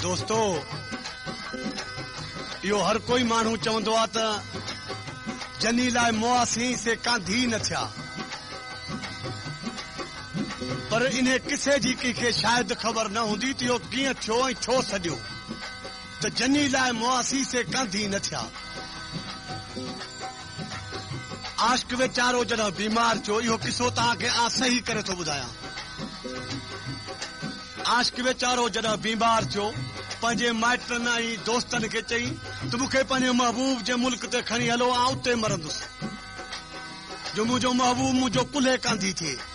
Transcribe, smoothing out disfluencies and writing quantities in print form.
दोस्तो इहो हर कोई माण्हू चवंदो आहे त जनी लाइ मुआसी से कांधी न थिया, पर इन्हे किसे जी कंहिंखे शायदि ख़बर न हूंदी त इहो कीअं थियो ऐं छो सॼो त जनी लाइ मुआसी से कांधी न थिया। आशिक वीचारो जॾहिं बीमार थियो, इहो किसो तव्हांखे सही करे थो ॿुधायां। आशिक वीचारो जॾहिं बीमार थियो, पंहिंजे माइटनि ऐं दोस्तनि खे चई त मूंखे पंहिंजे महबूब जे मुल्क ते खणी हलो, उते मरंदुसि जो मुंहिंजो महबूब मुंहिंजो कुल्हे कांधी थिए।